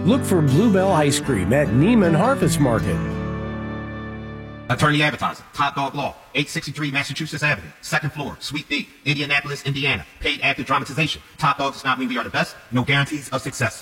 Look for Bluebell Ice Cream at Neiman Harvest Market. Attorney Advertising, Top Dog Law, 863 Massachusetts Avenue, 2nd floor, Suite B, Indianapolis, Indiana. Paid active dramatization. Top Dog does not mean we are the best. No guarantees of success.